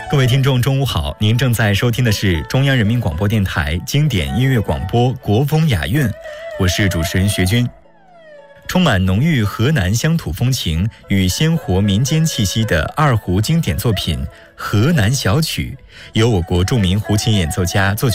各位听众中午好，您正在收听的是中央人民广播电台经典音乐广播国风雅韵，我是主持人学军。充满浓郁河南乡土风情与鲜活民间气息的二胡经典作品《河南小曲》，由我国著名胡琴演奏家作曲